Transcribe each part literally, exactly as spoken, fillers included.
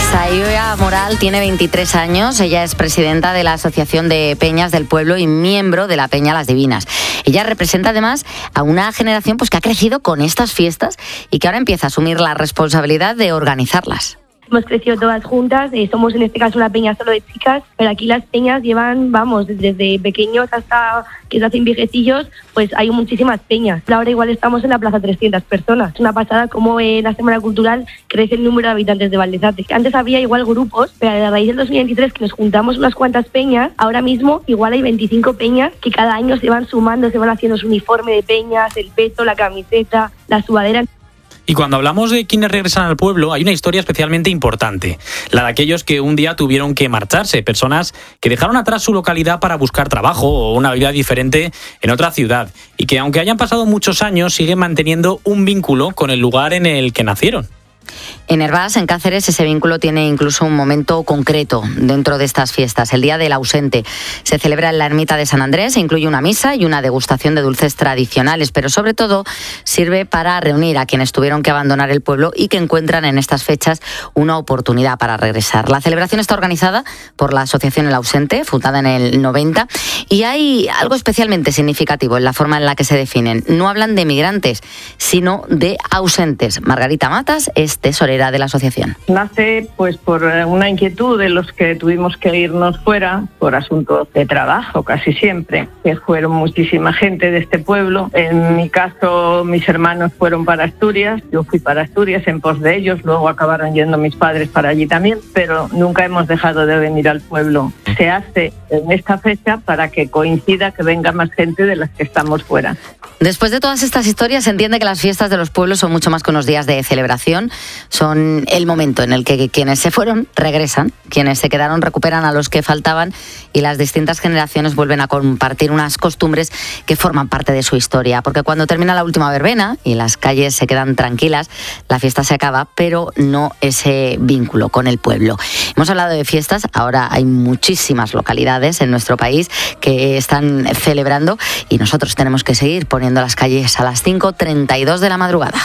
Saioa Moral tiene veintitrés años, ella es presidenta de la Asociación de Peñas del Pueblo y miembro de la Peña Las Divinas. Ella representa además a una generación pues, que ha crecido con estas fiestas y que ahora empieza a asumir la responsabilidad de organizarlas. Hemos crecido todas juntas, eh, somos en este caso una peña solo de chicas, pero aquí las peñas llevan, vamos, desde pequeños hasta que se hacen viejecillos, pues hay muchísimas peñas. Ahora igual estamos en la plaza trescientas personas. Es una pasada como en la Semana Cultural crece el número de habitantes de Valdezate. Antes había igual grupos, pero a raíz del dos mil veintitrés que nos juntamos unas cuantas peñas, ahora mismo igual hay veinticinco peñas que cada año se van sumando, se van haciendo su uniforme de peñas, el peto, la camiseta, la sudadera. Y cuando hablamos de quienes regresan al pueblo, hay una historia especialmente importante, la de aquellos que un día tuvieron que marcharse, personas que dejaron atrás su localidad para buscar trabajo o una vida diferente en otra ciudad, y que aunque hayan pasado muchos años, siguen manteniendo un vínculo con el lugar en el que nacieron. En Hervás, en Cáceres, ese vínculo tiene incluso un momento concreto dentro de estas fiestas, el Día del Ausente. Se celebra en la ermita de San Andrés, e incluye una misa y una degustación de dulces tradicionales, pero sobre todo sirve para reunir a quienes tuvieron que abandonar el pueblo y que encuentran en estas fechas una oportunidad para regresar. La celebración está organizada por la Asociación El Ausente, fundada en el noventa, y hay algo especialmente significativo en la forma en la que se definen. No hablan de migrantes, sino de ausentes. Margarita Matas es tesorera de la asociación. Nace pues por una inquietud de los que tuvimos que irnos fuera por asuntos de trabajo casi siempre, que fueron muchísima gente de este pueblo. En mi caso mis hermanos fueron para Asturias, yo fui para Asturias en pos de ellos, luego acabaron yendo mis padres para allí también, pero nunca hemos dejado de venir al pueblo. Se hace en esta fecha para que coincida que venga más gente de las que estamos fuera. Después de todas estas historias se entiende que las fiestas de los pueblos son mucho más que unos días de celebración. Son el momento en el que quienes se fueron regresan, quienes se quedaron recuperan a los que faltaban y las distintas generaciones vuelven a compartir unas costumbres que forman parte de su historia. Porque cuando termina la última verbena y las calles se quedan tranquilas, la fiesta se acaba, pero no ese vínculo con el pueblo. Hemos hablado de fiestas, ahora hay muchísimas localidades en nuestro país que están celebrando y nosotros tenemos que seguir poniendo las calles a las cinco treinta y dos de la madrugada.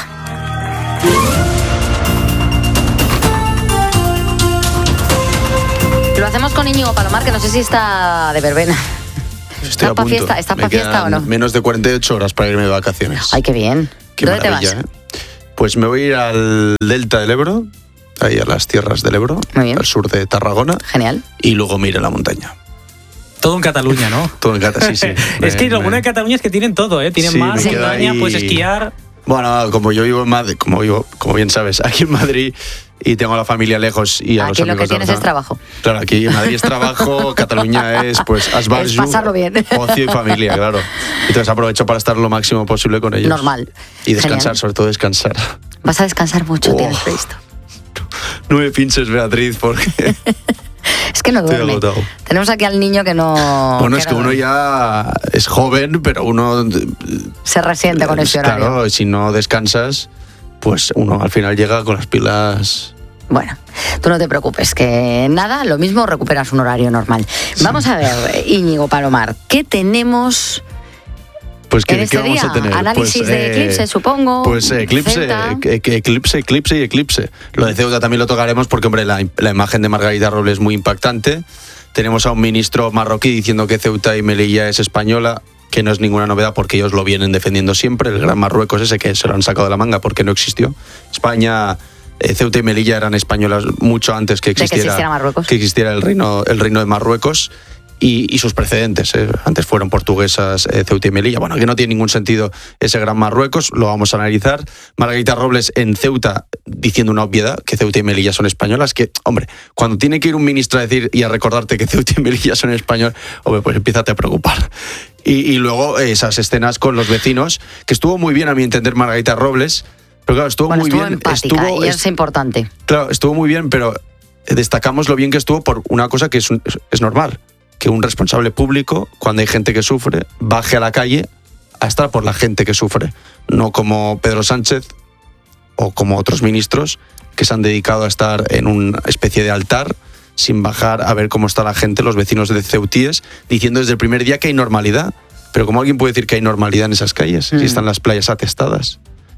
Lo hacemos con Íñigo Palomar, que no sé si está de verbena. Estoy ¿Está para fiesta, ¿está pa fiesta o no? Menos de cuarenta y ocho horas para irme de vacaciones. Ay, qué bien. Qué ¿Dónde te vas? ¿eh? Pues me voy a ir al delta del Ebro, ahí a las tierras del Ebro, al sur de Tarragona. Genial. Y luego me iré a la montaña. Todo en Cataluña, ¿no? Todo en Cataluña, sí, sí. Es que me, lo me... bueno de Cataluña es que tienen todo, ¿eh? Tienen sí, mar, montaña, ahí... puedes esquiar. Bueno, como yo vivo en Madrid, como vivo, como bien sabes, aquí en Madrid y tengo a la familia lejos y a aquí los lo amigos que tienes de es trabajo. Claro, aquí en Madrid es trabajo, Cataluña es pues asbarju, es pasarlo bien. Ocio y familia, claro. Entonces aprovecho para estar lo máximo posible con ellos. Normal. Y descansar, Genial. Sobre todo descansar. Vas a descansar mucho, oh, tienes previsto. No me pinches, Beatriz, porque... Es que no duerme. Tenemos aquí al niño que no... Bueno, que es que no uno ya es joven, pero uno... Se resiente con ese horario. Claro, si no descansas, pues uno al final llega con las pilas... Bueno, tú no te preocupes, que nada, lo mismo recuperas un horario normal. Sí. Vamos a ver, Íñigo Palomar, ¿qué tenemos... Pues ¿qué, en este ¿qué vamos día? a tener? Análisis pues, de eclipse, eh, supongo. Pues eclipse, eh, eclipse, eclipse y eclipse. Lo de Ceuta también lo tocaremos porque, hombre, la, la imagen de Margarita Robles es muy impactante. Tenemos a un ministro marroquí diciendo que Ceuta y Melilla es española, que no es ninguna novedad porque ellos lo vienen defendiendo siempre. El gran Marruecos ese que se lo han sacado de la manga porque no existió. España... Eh, Ceuta y Melilla eran españolas mucho antes que existiera, que existiera, Marruecos. Que existiera el, reino, el reino de Marruecos y, y sus precedentes. Eh. Antes fueron portuguesas eh, Ceuta y Melilla. Bueno, que no tiene ningún sentido ese gran Marruecos, lo vamos a analizar. Margarita Robles en Ceuta diciendo una obviedad, que Ceuta y Melilla son españolas, que, hombre, cuando tiene que ir un ministro a decir y a recordarte que Ceuta y Melilla son españolas, hombre, pues empiézate a preocupar. Y, y luego esas escenas con los vecinos, que estuvo muy bien a mi entender Margarita Robles. Pero claro, estuvo bueno, muy estuvo bien. Empática, estuvo, y es importante. Claro, estuvo muy bien, pero destacamos lo bien que estuvo por una cosa que es, un, es normal, que un responsable público, cuando hay gente que sufre, baje a la calle a estar por la gente que sufre. No como Pedro Sánchez o como otros ministros que se han dedicado a estar en una especie de altar sin bajar a ver cómo está la gente, los vecinos de Ceutíes, diciendo desde el primer día que hay normalidad. Pero ¿cómo alguien puede decir que hay normalidad en esas calles? Mm. Si están las playas atestadas.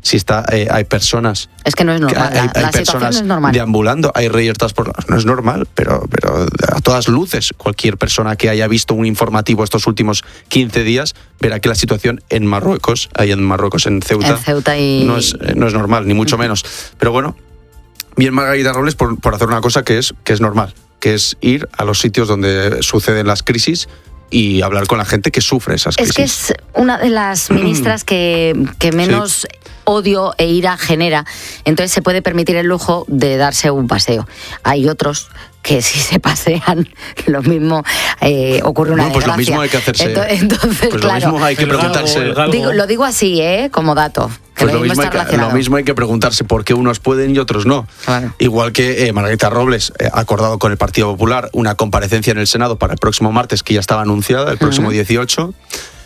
si está, eh, hay personas... Es que no es normal, hay, la, hay la situación no es normal. deambulando, hay reyertas por... No es normal, pero, pero a todas luces, cualquier persona que haya visto un informativo estos últimos quince días verá que la situación en Marruecos, ahí en Marruecos, en Ceuta, en Ceuta y... no, es, no es normal, ni mucho menos. Pero bueno, bien Margarita Robles por, por hacer una cosa que es, que es normal, que es ir a los sitios donde suceden las crisis y hablar con la gente que sufre esas crisis. Es que es una de las ministras que, que menos sí. odio e ira genera, entonces se puede permitir el lujo de darse un paseo. Hay otros que si se pasean, lo mismo eh, ocurre una no, pues desgracia. Lo mismo hay que hacerse. Entonces, entonces pues claro, lo mismo hay que el preguntarse. galgo, el galgo. Digo, lo digo así, ¿eh? Como dato. Que Pues lo, lo mismo mismo, está hay que, lo mismo hay que preguntarse por qué unos pueden y otros no. Claro. Igual que eh, Margarita Robles eh, ha acordado con el Partido Popular una comparecencia en el Senado para el próximo martes, que ya estaba anunciada, el próximo uh-huh. dieciocho.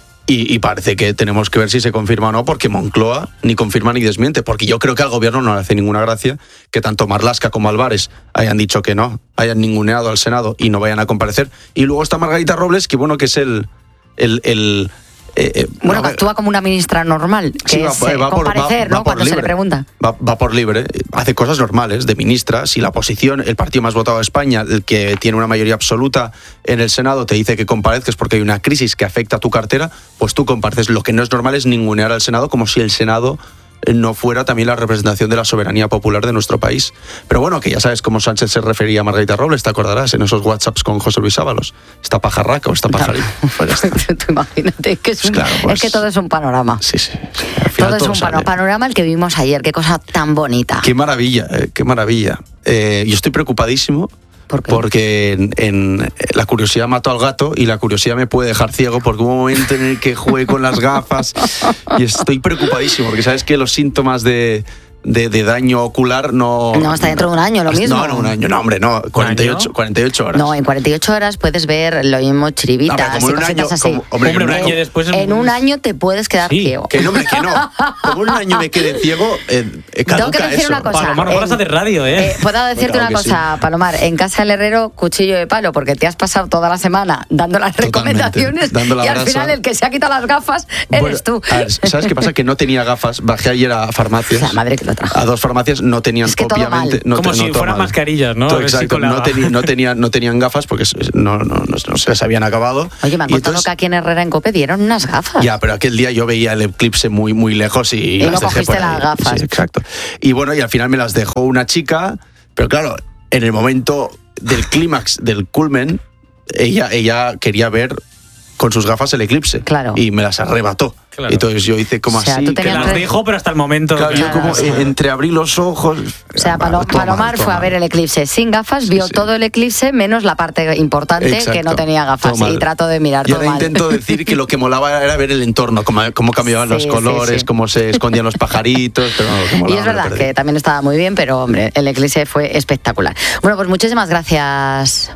Y, y parece que tenemos que ver si se confirma o no, porque Moncloa ni confirma ni desmiente, porque yo creo que al gobierno no le hace ninguna gracia que tanto Marlaska como Álvarez hayan dicho que no, hayan ninguneado al Senado y no vayan a comparecer. Y luego está Margarita Robles, que bueno, que es el... el, el Eh, eh, bueno, no, que actúa como una ministra normal, que sí, va, es eh, va por, comparecer, va, va ¿no? Cuando libre. se le pregunta. Va, va por libre, hace cosas normales de ministra. Si la oposición, el partido más votado de España, el que tiene una mayoría absoluta en el Senado, te dice que comparezcas porque hay una crisis que afecta a tu cartera, pues tú compareces. Lo que no es normal es ningunear al Senado como si el Senado no fuera también la representación de la soberanía popular de nuestro país. Pero bueno, que ya sabes cómo Sánchez se refería a Margarita Robles, te acordarás, en esos WhatsApps con José Luis Ábalos. Esta pajarraca o esta pajarita. Pues Tú imagínate, que es, un, claro, pues, es que todo es un panorama. Sí, sí. sí. Todo es un pano, panorama el que vimos ayer, qué cosa tan bonita. Qué maravilla, eh, qué maravilla. Eh, yo estoy preocupadísimo. ¿Por qué? Porque en, en la curiosidad mató al gato y la curiosidad me puede dejar ciego, porque hubo un momento en el que jugué con las gafas y estoy preocupadísimo porque sabes que los síntomas de, de, de daño ocular no... No, hasta dentro de un año, lo mismo. No, no, un año, no, hombre, no, cuarenta y ocho, cuarenta y ocho horas. No, en cuarenta y ocho horas puedes ver lo mismo chiribitas no, como y en un año, cositas así. Como, hombre, hombre, en un año año, después es en muy... un año te puedes quedar sí, ciego. Que no, hombre, que no. Como en un año me quede ciego, eh, eh, Tengo que decir eso. una cosa. Palomar, no podrás hacer radio, ¿eh? eh Puedo decirte claro una cosa, sí. Palomar. En casa del herrero, cuchillo de palo, porque te has pasado toda la semana dando las Totalmente, recomendaciones dando la y al brasa. final el que se ha quitado las gafas eres Bueno, tú. A ver, ¿sabes qué pasa? Que no tenía gafas. Bajé ayer a farmacias. La madre que lo trajo. A dos farmacias no tenían, Es que todo obviamente. mal. No, Como no, si todo fueran mal. mascarillas, ¿no? Todo, A ver si exacto. colaba. No, teni, no, tenían, no tenían gafas porque no, no, no, no se les habían acabado. Oye, me han Y contado entonces, que aquí en Herrera en Cope dieron unas gafas. ya, pero aquel día yo veía el eclipse muy, muy lejos y, Y las no dejé cogiste por ahí. las gafas. Sí, exacto. Y bueno, y al final me las dejó una chica, pero claro, en el momento del clímax, del culmen, ella, ella quería ver con sus gafas el eclipse. Claro. Y me las arrebató. Claro. Entonces yo hice como O sea, así. tú Que tenías las que- dijo, pero hasta el momento... Claro, que- yo como sí. eh, entreabrí los ojos. O sea, Palo- Todo mal, Palomar todo fue a mal. ver el eclipse sin gafas, vio sí. todo el eclipse menos la parte importante Exacto, que no tenía gafas todo mal. y trató de mirar Y todo ahora mal. intento decir que lo que molaba era ver el entorno, cómo, cómo cambiaban Sí, los sí, colores, sí. cómo se escondían los pajaritos. Pero no, lo que Y molaba es me lo verdad perdí. que también estaba muy bien, pero hombre, el eclipse fue espectacular. Bueno, pues muchísimas gracias.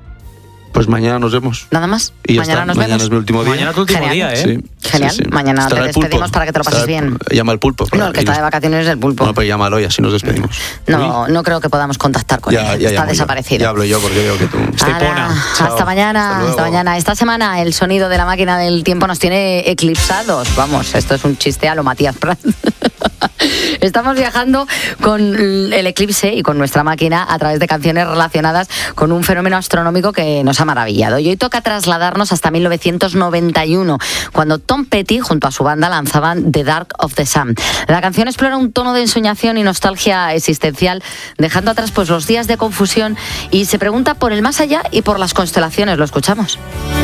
Pues mañana nos vemos. Nada más. Y ya Mañana está. nos Mañana vemos. es mi último día. Mañana tu último Genial. día, ¿eh? Sí, Genial. sí, sí. Mañana Estará te el pulpo. despedimos para que te lo pases Estará el- bien. Llama al pulpo. para No, el que está irnos. de vacaciones es el pulpo. Bueno, pues llámalo y así nos despedimos. No, no creo que podamos contactar con Ya, él. ya Está llamo yo. desaparecido. Ya hablo yo porque veo que tú... Estepona. Hala, Chao. hasta mañana, Hasta hasta, luego. mañana. Esta semana el sonido de la máquina del tiempo nos tiene eclipsados. Vamos, esto es un chiste a lo Matías Prats. Estamos viajando con el eclipse y con nuestra máquina a través de canciones relacionadas con un fenómeno astronómico que nos ha maravillado. Y hoy toca trasladarnos hasta mil novecientos noventa y uno, cuando Tom Petty junto a su banda lanzaban The Dark of the Sun. La canción explora un tono de ensoñación y nostalgia existencial, dejando atrás pues los días de confusión, y se pregunta por el más allá y por las constelaciones. Lo escuchamos.